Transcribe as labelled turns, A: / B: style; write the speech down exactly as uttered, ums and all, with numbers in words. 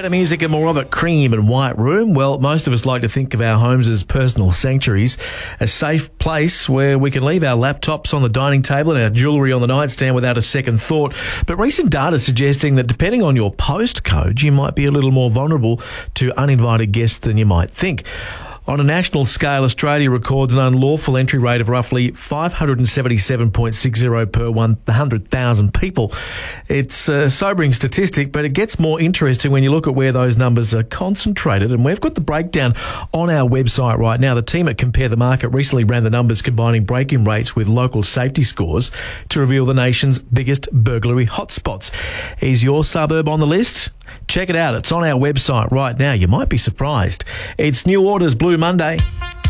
A: Better music and more of it, cream and white room. Well, most of us like to think of our homes as personal sanctuaries, a safe place where we can leave our laptops on the dining table and our jewellery on the nightstand without a second thought. But recent data is suggesting that depending on your postcode, you might be a little more vulnerable to uninvited guests than you might think. On a national scale, Australia records an unlawful entry rate of roughly five hundred seventy-seven point six zero per one hundred thousand people. It's a sobering statistic, but it gets more interesting when you look at where those numbers are concentrated. And we've got the breakdown on our website right now. The team at Compare the Market recently ran the numbers combining break-in rates with local safety scores to reveal the nation's biggest burglary hotspots. Is your suburb on the list? Check it out. It's on our website right now. You might be surprised. It's New Order's Blue Monday.